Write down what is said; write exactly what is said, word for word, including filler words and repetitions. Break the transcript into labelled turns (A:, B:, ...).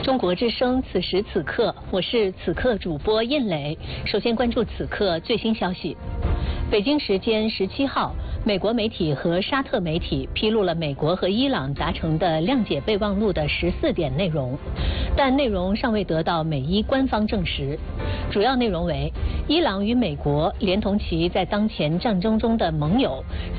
A: 中国之声，此时此刻，我是此刻主播印磊。首先关注此刻最新消息。北京时间十七号，美国媒体和沙特媒体披露了美国和伊朗达成的谅解备忘录的十四点内容，但内容尚未得到美伊官方证实。主要内容为，伊朗与美国连同其在当前战争中的盟友，